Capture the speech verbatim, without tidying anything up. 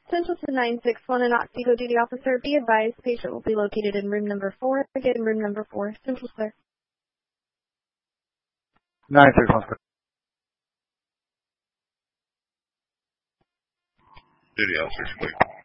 Central to nine six one, an Oxyco duty officer. Be advised, patient will be located in room number four. Again, room number four. Central, sir. nine six one. Duty officer, quick.